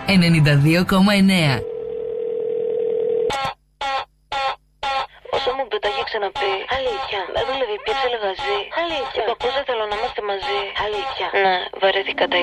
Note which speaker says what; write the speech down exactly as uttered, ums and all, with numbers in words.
Speaker 1: ενενήντα δύο κόμμα εννέα.
Speaker 2: Όσο μου το έχει ξαναπεί. Αλήθεια. Δεν δουλεύει πια σε λεγαζί. Αλήθεια. Το ακούσα, θέλω να είμαστε μαζί. Αλήθεια. Ναι, βαρέθηκα τα